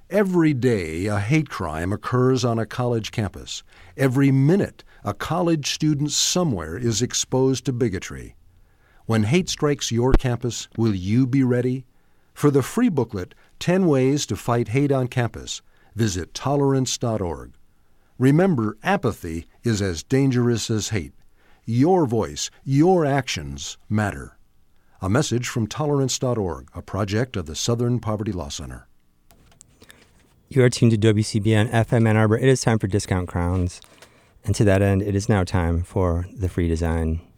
Every day, a hate crime occurs on a college campus. Every minute, a college student somewhere is exposed to bigotry. When hate strikes your campus, will you be ready? For the free booklet, 10 Ways to Fight Hate on Campus, visit tolerance.org. Remember, apathy is as dangerous as hate. Your voice, your actions matter. A message from tolerance.org, a project of the Southern Poverty Law Center. You are tuned to WCB on FM Ann Arbor. It is time for Discount Crowns. And to that end, it is now time for the free design.